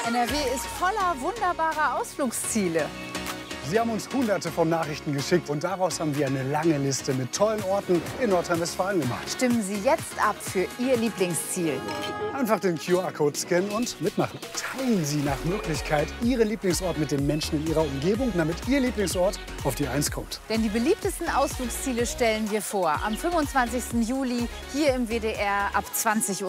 NRW ist voller wunderbarer Ausflugsziele. Sie haben uns Hunderte von Nachrichten geschickt und daraus haben wir eine lange Liste mit tollen Orten in Nordrhein-Westfalen gemacht. Stimmen Sie jetzt ab für Ihr Lieblingsziel. Einfach den QR-Code scannen und mitmachen. Teilen Sie nach Möglichkeit Ihren Lieblingsort mit den Menschen in Ihrer Umgebung, damit Ihr Lieblingsort auf die 1 kommt. Denn die beliebtesten Ausflugsziele stellen wir vor. Am 25. Juli hier im WDR ab 20:15 Uhr.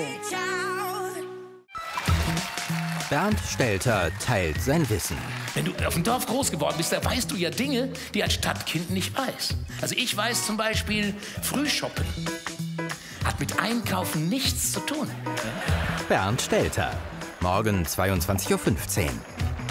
Bernd Stelter teilt sein Wissen. Wenn du auf dem Dorf groß geworden bist, da weißt du ja Dinge, die ein Stadtkind nicht weiß. Also ich weiß zum Beispiel, Frühshoppen hat mit Einkaufen nichts zu tun. Bernd Stelter. Morgen 22:15 Uhr.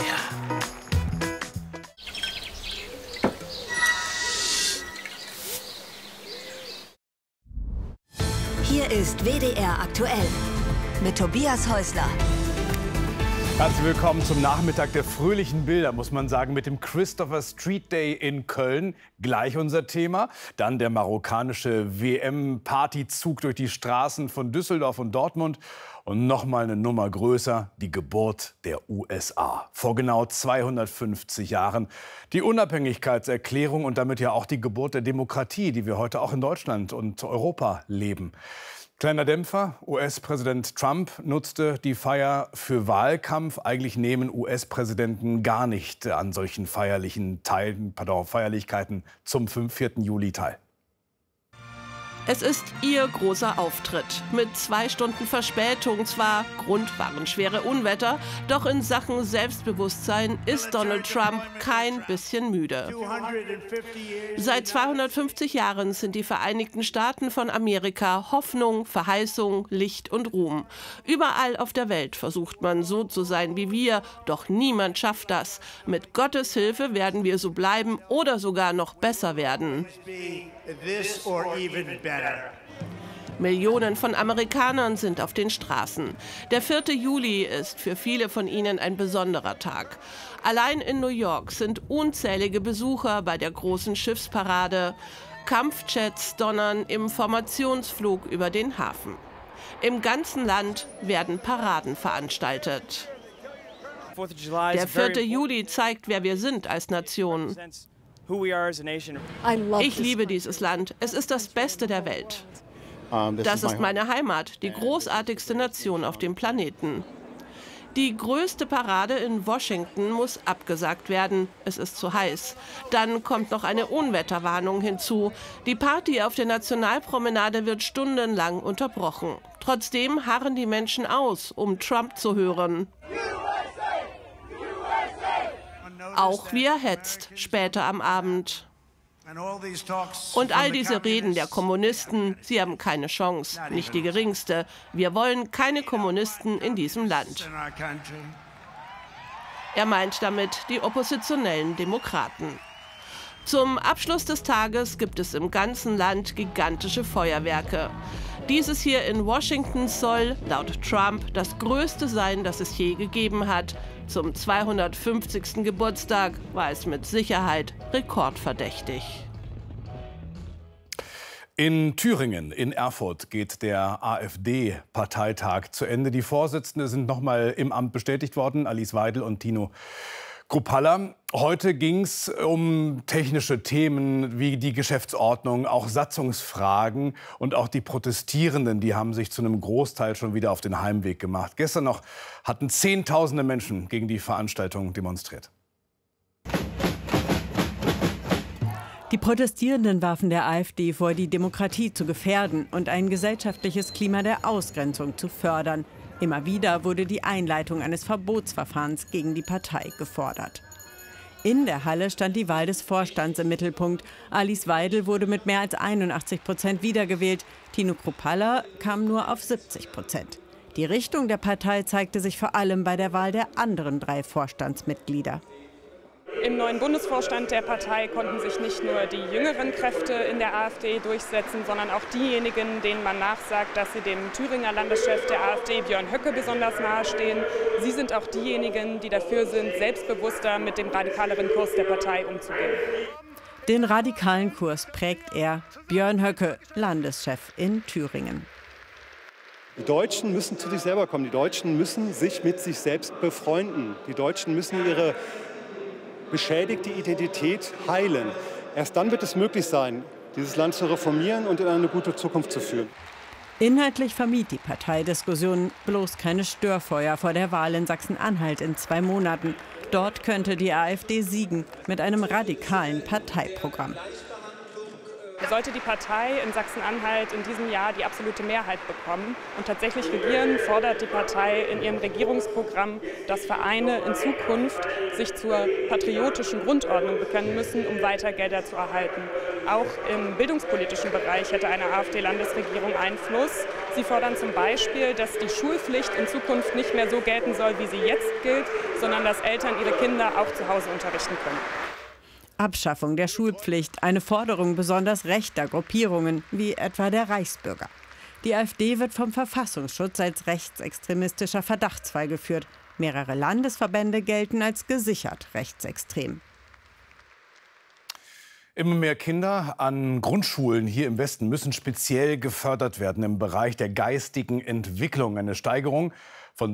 Hier ist WDR aktuell mit Tobias Häusler. Herzlich willkommen zum Nachmittag der fröhlichen Bilder, muss man sagen, mit dem Christopher Street Day in Köln. Gleich unser Thema. Dann der marokkanische WM-Partyzug durch die Straßen von Düsseldorf und Dortmund. Und noch mal eine Nummer größer, die Geburt der USA. Vor genau 250 Jahren. Die Unabhängigkeitserklärung und damit ja auch die Geburt der Demokratie, die wir heute auch in Deutschland und Europa leben. Kleiner Dämpfer, US-Präsident Trump nutzte die Feier für Wahlkampf. Eigentlich nehmen US-Präsidenten gar nicht an solchen Feierlichkeiten zum 4. Juli teil. Es ist ihr großer Auftritt. Mit 2 Stunden Verspätung zwar, Grund waren schwere Unwetter, doch in Sachen Selbstbewusstsein ist Donald Trump kein bisschen müde. Seit 250 Jahren sind die Vereinigten Staaten von Amerika Hoffnung, Verheißung, Licht und Ruhm. Überall auf der Welt versucht man so zu sein wie wir, doch niemand schafft das. Mit Gottes Hilfe werden wir so bleiben oder sogar noch besser werden. Millionen von Amerikanern sind auf den Straßen. Der 4. Juli ist für viele von ihnen ein besonderer Tag. Allein in New York sind unzählige Besucher bei der großen Schiffsparade. Kampfjets donnern im Formationsflug über den Hafen. Im ganzen Land werden Paraden veranstaltet. Der 4. Juli zeigt, wer wir sind als Nation. Ich liebe dieses Land. Es ist das Beste der Welt. Das ist meine Heimat, die großartigste Nation auf dem Planeten. Die größte Parade in Washington muss abgesagt werden. Es ist zu heiß. Dann kommt noch eine Unwetterwarnung hinzu. Die Party auf der Nationalpromenade wird stundenlang unterbrochen. Trotzdem harren die Menschen aus, um Trump zu hören. Auch wie er hetzt, später am Abend. Und all diese Reden der Kommunisten, sie haben keine Chance, nicht die geringste. Wir wollen keine Kommunisten in diesem Land. Er meint damit die oppositionellen Demokraten. Zum Abschluss des Tages gibt es im ganzen Land gigantische Feuerwerke. Dieses hier in Washington soll, laut Trump, das größte sein, das es je gegeben hat. Zum 250. Geburtstag war es mit Sicherheit rekordverdächtig. In Thüringen, in Erfurt, geht der AfD-Parteitag zu Ende. Die Vorsitzenden sind noch mal im Amt bestätigt worden, Alice Weidel und Tino Kruppalla. Heute ging es um technische Themen wie die Geschäftsordnung, auch Satzungsfragen und auch die Protestierenden, die haben sich zu einem Großteil schon wieder auf den Heimweg gemacht. Gestern noch hatten Zehntausende Menschen gegen die Veranstaltung demonstriert. Die Protestierenden warfen der AfD vor, die Demokratie zu gefährden und ein gesellschaftliches Klima der Ausgrenzung zu fördern. Immer wieder wurde die Einleitung eines Verbotsverfahrens gegen die Partei gefordert. In der Halle stand die Wahl des Vorstands im Mittelpunkt. Alice Weidel wurde mit mehr als 81% wiedergewählt. Tino Kruppalla kam nur auf 70%. Die Richtung der Partei zeigte sich vor allem bei der Wahl der anderen 3 Vorstandsmitglieder. Im neuen Bundesvorstand der Partei konnten sich nicht nur die jüngeren Kräfte in der AfD durchsetzen, sondern auch diejenigen, denen man nachsagt, dass sie dem Thüringer Landeschef der AfD, Björn Höcke, besonders nahestehen. Sie sind auch diejenigen, die dafür sind, selbstbewusster mit dem radikaleren Kurs der Partei umzugehen. Den radikalen Kurs prägt er, Björn Höcke, Landeschef in Thüringen. Die Deutschen müssen zu sich selber kommen. Die Deutschen müssen sich mit sich selbst befreunden. Die Deutschen müssen ihre beschädigte Identität heilen. Erst dann wird es möglich sein, dieses Land zu reformieren und in eine gute Zukunft zu führen. Inhaltlich vermied die Partei Diskussionen, bloß keine Störfeuer vor der Wahl in Sachsen-Anhalt in 2 Monaten. Dort könnte die AfD siegen mit einem radikalen Parteiprogramm. Sollte die Partei in Sachsen-Anhalt in diesem Jahr die absolute Mehrheit bekommen und tatsächlich regieren, fordert die Partei in ihrem Regierungsprogramm, dass Vereine in Zukunft sich zur patriotischen Grundordnung bekennen müssen, um weiter Gelder zu erhalten. Auch im bildungspolitischen Bereich hätte eine AfD-Landesregierung Einfluss. Sie fordern zum Beispiel, dass die Schulpflicht in Zukunft nicht mehr so gelten soll, wie sie jetzt gilt, sondern dass Eltern ihre Kinder auch zu Hause unterrichten können. Abschaffung der Schulpflicht, eine Forderung besonders rechter Gruppierungen, wie etwa der Reichsbürger. Die AfD wird vom Verfassungsschutz als rechtsextremistischer Verdachtsfall geführt. Mehrere Landesverbände gelten als gesichert rechtsextrem. Immer mehr Kinder an Grundschulen hier im Westen müssen speziell gefördert werden im Bereich der geistigen Entwicklung. Eine Steigerung von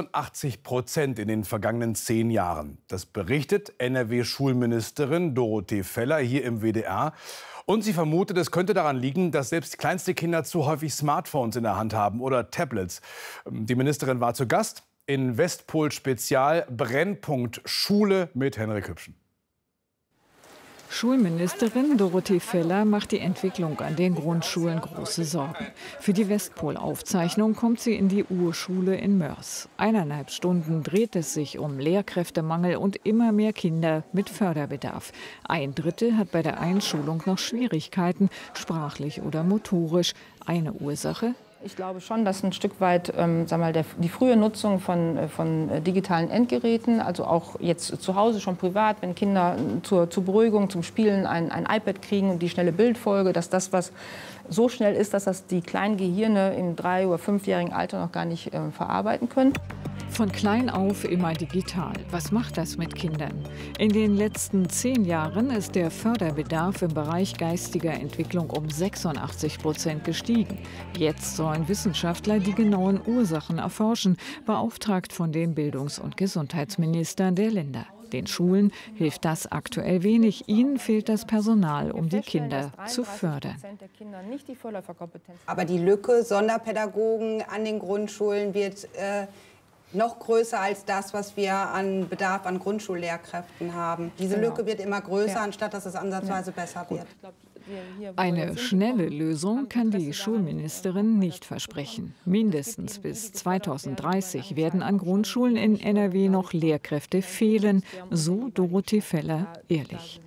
86% in den vergangenen 10 Jahren. Das berichtet NRW-Schulministerin Dorothee Feller hier im WDR. Und sie vermutet, es könnte daran liegen, dass selbst kleinste Kinder zu häufig Smartphones in der Hand haben oder Tablets. Die Ministerin war zu Gast in Westpol Spezial Brennpunkt Schule mit Henrik Hübschen. Schulministerin Dorothee Feller macht die Entwicklung an den Grundschulen große Sorgen. Für die Westpol-Aufzeichnung kommt sie in die Urschule in Mörs. 1,5 Stunden dreht es sich um Lehrkräftemangel und immer mehr Kinder mit Förderbedarf. 1/3 hat bei der Einschulung noch Schwierigkeiten, sprachlich oder motorisch. Eine Ursache: ich glaube schon, dass ein Stück weit die frühe Nutzung von digitalen Endgeräten, also auch jetzt zu Hause schon privat, wenn Kinder zur Beruhigung, zum Spielen ein iPad kriegen und die schnelle Bildfolge, dass das, was so schnell ist, dass das die kleinen Gehirne im 3- oder 5-jährigen Alter noch gar nicht verarbeiten können. Von klein auf immer digital. Was macht das mit Kindern? In den letzten 10 Jahren ist der Förderbedarf im Bereich geistiger Entwicklung um 86% gestiegen. Jetzt sollen Wissenschaftler die genauen Ursachen erforschen, beauftragt von den Bildungs- und Gesundheitsministern der Länder. Den Schulen hilft das aktuell wenig. Ihnen fehlt das Personal, um die Kinder zu fördern. Aber die Lücke Sonderpädagogen an den Grundschulen wird noch größer als das, was wir an Bedarf an Grundschullehrkräften haben. Diese Lücke wird immer größer, anstatt dass es ansatzweise besser wird. Eine schnelle Lösung kann die Schulministerin nicht versprechen. Mindestens bis 2030 werden an Grundschulen in NRW noch Lehrkräfte fehlen, so Dorothee Feller ehrlich.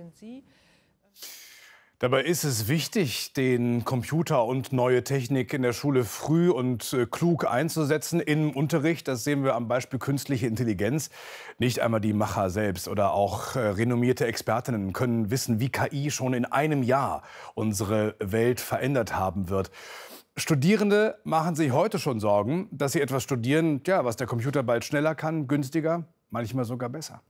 Dabei ist es wichtig, den Computer und neue Technik in der Schule früh und klug einzusetzen im Unterricht. Das sehen wir am Beispiel künstliche Intelligenz. Nicht einmal die Macher selbst oder auch renommierte Expertinnen können wissen, wie KI schon in einem Jahr unsere Welt verändert haben wird. Studierende machen sich heute schon Sorgen, dass sie etwas studieren, ja, was der Computer bald schneller kann, günstiger, manchmal sogar besser.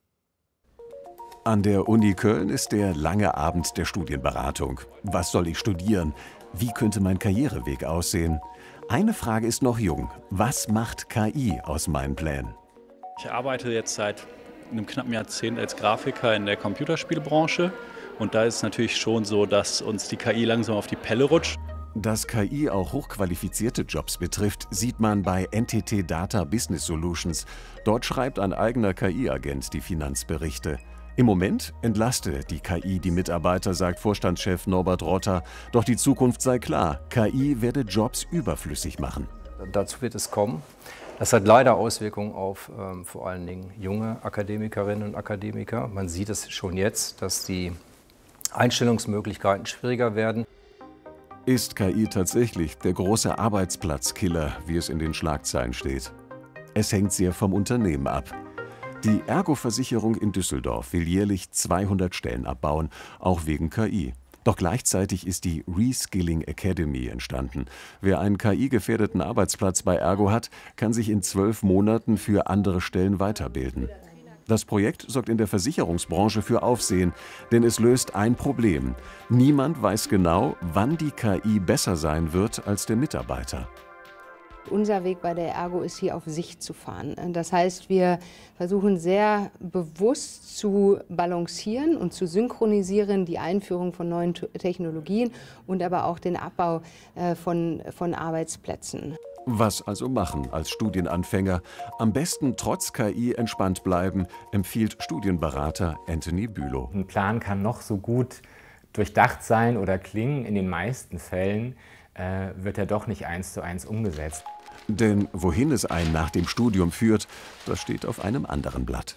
An der Uni Köln ist der lange Abend der Studienberatung. Was soll ich studieren? Wie könnte mein Karriereweg aussehen? Eine Frage ist noch jung. Was macht KI aus meinen Plänen? Ich arbeite jetzt seit einem knappen Jahrzehnt als Grafiker in der Computerspielbranche. Und da ist es natürlich schon so, dass uns die KI langsam auf die Pelle rutscht. Dass KI auch hochqualifizierte Jobs betrifft, sieht man bei NTT Data Business Solutions. Dort schreibt ein eigener KI-Agent die Finanzberichte. Im Moment entlaste die KI die Mitarbeiter, sagt Vorstandschef Norbert Rotter. Doch die Zukunft sei klar, KI werde Jobs überflüssig machen. Dazu wird es kommen. Das hat leider Auswirkungen auf vor allen Dingen junge Akademikerinnen und Akademiker. Man sieht es schon jetzt, dass die Einstellungsmöglichkeiten schwieriger werden. Ist KI tatsächlich der große Arbeitsplatzkiller, wie es in den Schlagzeilen steht? Es hängt sehr vom Unternehmen ab. Die Ergo-Versicherung in Düsseldorf will jährlich 200 Stellen abbauen, auch wegen KI. Doch gleichzeitig ist die Reskilling Academy entstanden. Wer einen KI-gefährdeten Arbeitsplatz bei Ergo hat, kann sich in 12 Monaten für andere Stellen weiterbilden. Das Projekt sorgt in der Versicherungsbranche für Aufsehen, denn es löst ein Problem. Niemand weiß genau, wann die KI besser sein wird als der Mitarbeiter. Unser Weg bei der Ergo ist hier auf Sicht zu fahren. Das heißt, wir versuchen sehr bewusst zu balancieren und zu synchronisieren die Einführung von neuen Technologien und aber auch den Abbau von Arbeitsplätzen. Was also machen als Studienanfänger? Am besten trotz KI entspannt bleiben, empfiehlt Studienberater Anthony Bülow. Ein Plan kann noch so gut durchdacht sein oder klingen, in den meisten Fällen wird er doch nicht 1:1 umgesetzt. Denn wohin es einen nach dem Studium führt, das steht auf einem anderen Blatt.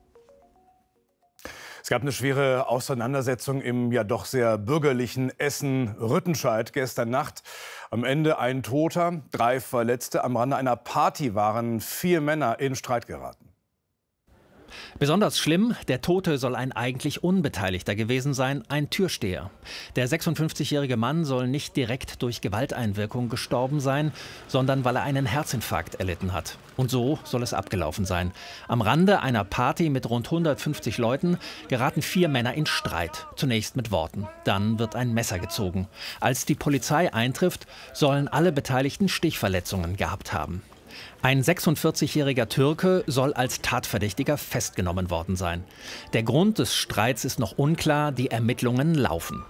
Es gab eine schwere Auseinandersetzung im ja doch sehr bürgerlichen Essen-Rüttenscheid gestern Nacht. Am Ende ein Toter, 3 Verletzte. Am Rande einer Party waren 4 Männer in Streit geraten. Besonders schlimm, der Tote soll ein eigentlich Unbeteiligter gewesen sein, ein Türsteher. Der 56-jährige Mann soll nicht direkt durch Gewalteinwirkung gestorben sein, sondern weil er einen Herzinfarkt erlitten hat. Und so soll es abgelaufen sein. Am Rande einer Party mit rund 150 Leuten geraten 4 Männer in Streit. Zunächst mit Worten, dann wird ein Messer gezogen. Als die Polizei eintrifft, sollen alle Beteiligten Stichverletzungen gehabt haben. Ein 46-jähriger Türke soll als Tatverdächtiger festgenommen worden sein. Der Grund des Streits ist noch unklar, die Ermittlungen laufen.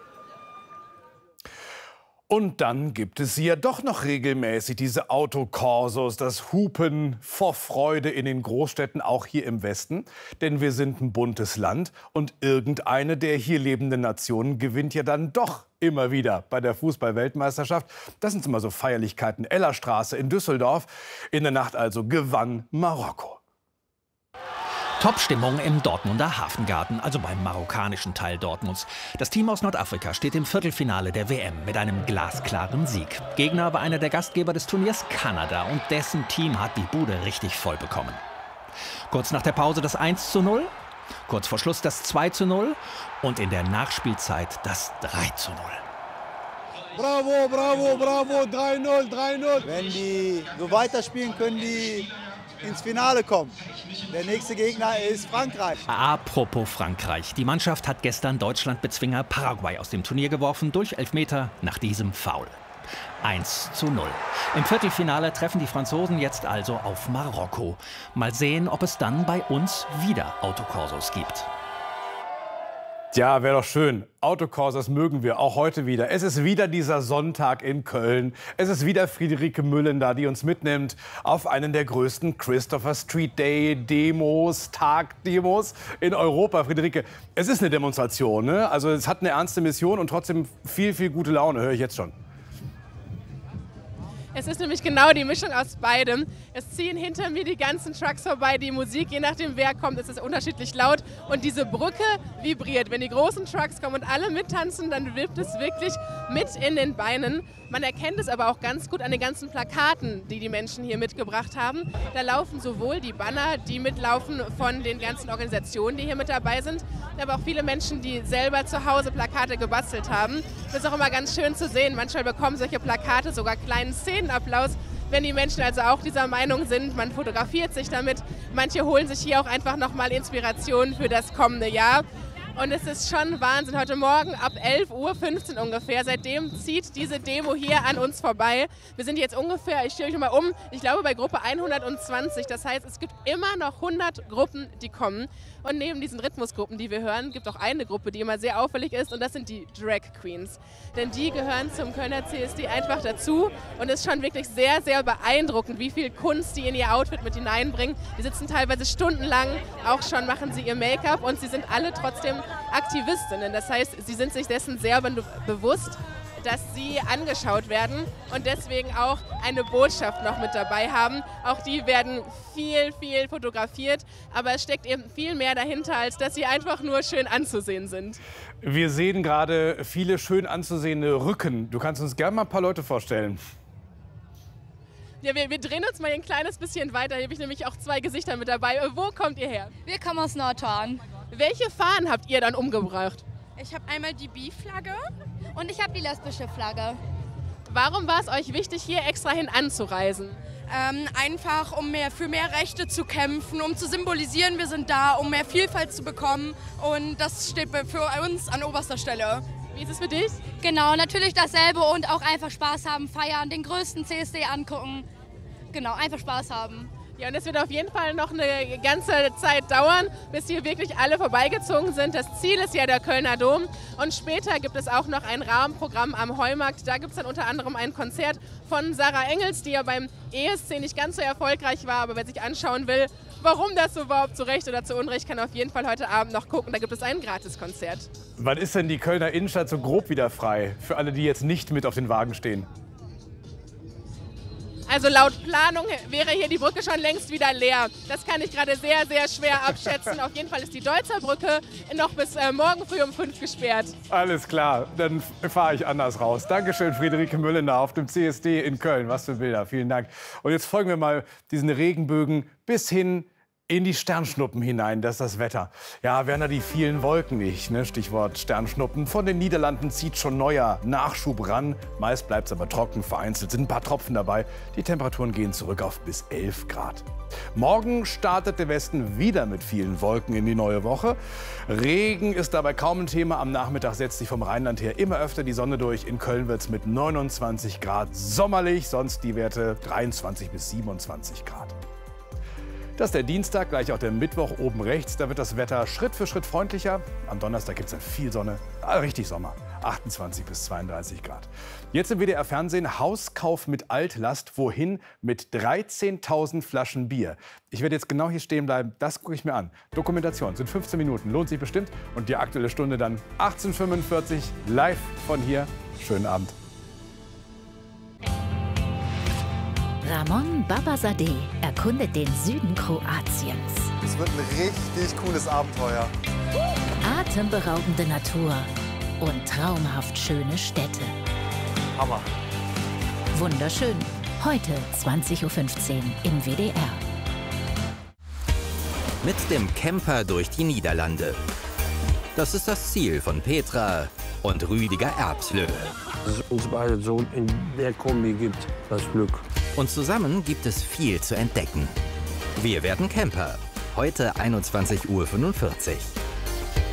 Und dann gibt es sie ja doch noch regelmäßig, diese Autokorsos, das Hupen vor Freude in den Großstädten, auch hier im Westen. Denn wir sind ein buntes Land und irgendeine der hier lebenden Nationen gewinnt ja dann doch immer wieder bei der Fußball-Weltmeisterschaft. Das sind immer so Feierlichkeiten. Ellerstraße in Düsseldorf. In der Nacht also gewann Marokko. Top-Stimmung im Dortmunder Hafengarten, also beim marokkanischen Teil Dortmunds. Das Team aus Nordafrika steht im Viertelfinale der WM mit einem glasklaren Sieg. Gegner war einer der Gastgeber des Turniers, Kanada, und dessen Team hat die Bude richtig voll bekommen. Kurz nach der Pause das 1:0, kurz vor Schluss das 2:0 und in der Nachspielzeit das 3:0. Bravo, bravo, bravo, 3:0, 3:0. Wenn die so weiterspielen, können die ins Finale kommen. Der nächste Gegner ist Frankreich. Apropos Frankreich. Die Mannschaft hat gestern Deutschland-Bezwinger Paraguay aus dem Turnier geworfen durch Elfmeter nach diesem Foul. 1:0. Im Viertelfinale treffen die Franzosen jetzt also auf Marokko. Mal sehen, ob es dann bei uns wieder Autokorsos gibt. Ja, wäre doch schön. Autokorsos mögen wir auch heute wieder. Es ist wieder dieser Sonntag in Köln. Es ist wieder Friederike Müllen da, die uns mitnimmt auf einen der größten Christopher Street Day Demos, Tagdemos in Europa. Friederike, es ist eine Demonstration, ne? Also es hat eine ernste Mission und trotzdem viel, viel gute Laune, höre ich jetzt schon. Es ist nämlich genau die Mischung aus beidem. Es ziehen hinter mir die ganzen Trucks vorbei, die Musik, je nachdem wer kommt, ist es unterschiedlich laut. Und diese Brücke vibriert. Wenn die großen Trucks kommen und alle mittanzen, dann wirbt es wirklich mit in den Beinen. Man erkennt es aber auch ganz gut an den ganzen Plakaten, die die Menschen hier mitgebracht haben. Da laufen sowohl die Banner, die mitlaufen von den ganzen Organisationen, die hier mit dabei sind, aber auch viele Menschen, die selber zu Hause Plakate gebastelt haben. Das ist auch immer ganz schön zu sehen. Manchmal bekommen solche Plakate sogar kleinen Szenenapplaus, wenn die Menschen also auch dieser Meinung sind. Man fotografiert sich damit. Manche holen sich hier auch einfach nochmal Inspiration für das kommende Jahr. Und es ist schon Wahnsinn. Heute Morgen ab 11:15 Uhr ungefähr. Seitdem zieht diese Demo hier an uns vorbei. Wir sind jetzt ungefähr, ich stelle euch mal um, ich glaube bei Gruppe 120. Das heißt, es gibt immer noch 100 Gruppen, die kommen. Und neben diesen Rhythmusgruppen, die wir hören, gibt es auch eine Gruppe, die immer sehr auffällig ist. Und das sind die Drag Queens. Denn die gehören zum Kölner CSD einfach dazu. Und es ist schon wirklich sehr, sehr beeindruckend, wie viel Kunst die in ihr Outfit mit hineinbringen. Die sitzen teilweise stundenlang, auch schon machen sie ihr Make-up. Und sie sind alle trotzdem Aktivistinnen. Das heißt, sie sind sich dessen sehr bewusst, dass sie angeschaut werden und deswegen auch eine Botschaft noch mit dabei haben. Auch die werden viel, viel fotografiert, aber es steckt eben viel mehr dahinter, als dass sie einfach nur schön anzusehen sind. Wir sehen gerade viele schön anzusehende Rücken. Du kannst uns gerne mal ein paar Leute vorstellen. Ja, wir drehen uns mal ein kleines bisschen weiter. Hier habe ich nämlich auch 2 Gesichter mit dabei. Wo kommt ihr her? Wir kommen aus Nordhorn. Welche Fahnen habt ihr dann umgebracht? Ich habe einmal die Bi-Flagge und ich habe die lesbische Flagge. Warum war es euch wichtig, hier extra hin anzureisen? Einfach, um für mehr Rechte zu kämpfen, um zu symbolisieren, wir sind da, um mehr Vielfalt zu bekommen. Und das steht für uns an oberster Stelle. Wie ist es für dich? Genau, natürlich dasselbe und auch einfach Spaß haben, feiern, den größten CSD angucken. Genau, einfach Spaß haben. Ja, und es wird auf jeden Fall noch eine ganze Zeit dauern, bis hier wirklich alle vorbeigezogen sind. Das Ziel ist ja der Kölner Dom. Und später gibt es auch noch ein Rahmenprogramm am Heumarkt. Da gibt es dann unter anderem ein Konzert von Sarah Engels, die ja beim ESC nicht ganz so erfolgreich war. Aber wer sich anschauen will, warum das so überhaupt zu Recht oder zu Unrecht, kann auf jeden Fall heute Abend noch gucken. Da gibt es ein Gratiskonzert. Wann ist denn die Kölner Innenstadt so grob wieder frei? Für alle, die jetzt nicht mit auf den Wagen stehen. Also laut Planung wäre hier die Brücke schon längst wieder leer. Das kann ich gerade sehr, sehr schwer abschätzen. Auf jeden Fall ist die Deutzer Brücke noch bis morgen früh um 5 gesperrt. Alles klar, dann fahre ich anders raus. Dankeschön, Friederike Müllener auf dem CSD in Köln. Was für Bilder, vielen Dank. Und jetzt folgen wir mal diesen Regenbögen bis hin in die Sternschnuppen hinein, das ist das Wetter. Ja, Werner, die vielen Wolken nicht, ne? Stichwort Sternschnuppen. Von den Niederlanden zieht schon neuer Nachschub ran. Meist bleibt es aber trocken, vereinzelt sind ein paar Tropfen dabei. Die Temperaturen gehen zurück auf bis 11 Grad. Morgen startet der Westen wieder mit vielen Wolken in die neue Woche. Regen ist dabei kaum ein Thema. Am Nachmittag setzt sich vom Rheinland her immer öfter die Sonne durch. In Köln wird es mit 29 Grad sommerlich, sonst die Werte 23 bis 27 Grad. Das ist der Dienstag, gleich auch der Mittwoch oben rechts. Da wird das Wetter Schritt für Schritt freundlicher. Am Donnerstag gibt es dann viel Sonne, richtig Sommer, 28 bis 32 Grad. Jetzt im WDR-Fernsehen Hauskauf mit Altlast. Wohin mit 13.000 Flaschen Bier? Ich werde jetzt genau hier stehen bleiben, das gucke ich mir an. Dokumentation, sind 15 Minuten, lohnt sich bestimmt. Und die Aktuelle Stunde dann 18:45 live von hier. Schönen Abend. Ramon Babazadeh erkundet den Süden Kroatiens. Es wird ein richtig cooles Abenteuer. Atemberaubende Natur und traumhaft schöne Städte. Hammer. Wunderschön. Heute 20:15 Uhr im WDR. Mit dem Camper durch die Niederlande. Das ist das Ziel von Petra und Rüdiger Erbslö. Dass es uns beide so in der Kombi gibt, das Glück. Und zusammen gibt es viel zu entdecken. Wir werden Camper. Heute 21:45 Uhr.